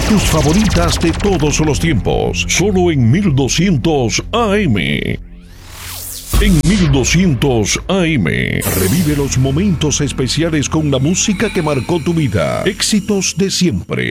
Tus favoritas de todos los tiempos, solo en 1200 AM. En 1200 AM, revive los momentos especiales con la música que marcó tu vida. Éxitos de siempre.